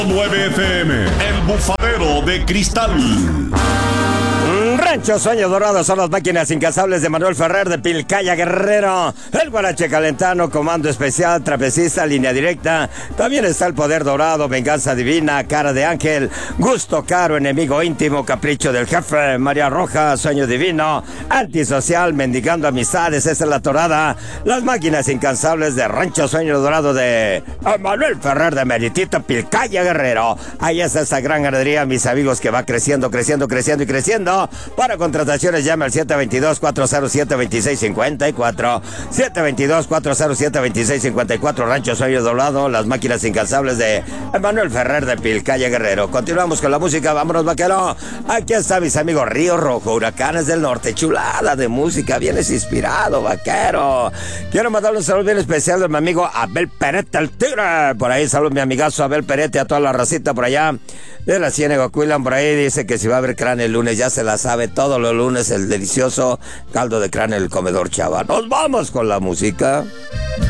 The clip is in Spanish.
9 FM, el bufadero de cristal. Rancho Sueño Dorado son las máquinas incansables de Manuel Ferrer de Pilcaya Guerrero. El Guarache Calentano, Comando Especial, Trapecista, Línea Directa. También está el Poder Dorado, Venganza Divina, Cara de Ángel, Gusto Caro, Enemigo Íntimo, Capricho del Jefe, María Roja, Sueño Divino, Antisocial, Mendigando Amistades, esa es la torada. Las máquinas incansables de Rancho Sueño Dorado de Manuel Ferrer de Meritito Pilcaya Guerrero. Ahí está esa gran ganadería, mis amigos, que va creciendo, creciendo, creciendo y creciendo. Para contrataciones llame al 722-407-2654. 722-407-2654. Rancho Sueño Dorado, las máquinas incansables de Manuel Ferrer de Pilcaya Guerrero. Continuamos con la música, vámonos, vaquero. Aquí está, mis amigos, Río Rojo, Huracanes del Norte. Chulada de música, vienes inspirado, vaquero. Quiero mandarle un saludo bien especial de mi amigo Abel Perete, el tigre. Por ahí, saludo mi amigazo Abel Perete, a toda la racita por allá de la Ciénaga Cuilan. Por ahí dice que si va a haber cráneo el lunes, ya se la sabe, todos los lunes el delicioso caldo de cráneo en el comedor Chava. Nos vamos con la música.